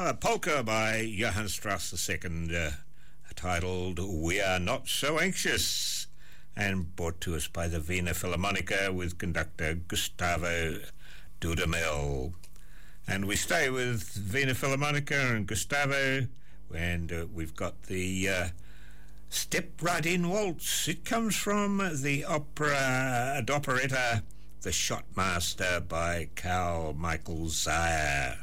now a polka by Johann Strauss II, titled We Are Not So Anxious, and brought to us by the Wiener Philharmoniker with conductor Gustavo Dudamel. And we stay with Wiener Philharmoniker and Gustavo, and we've got the Step Right In Waltz. It comes from the operetta The Shotmaster by Carl Michael Zaya.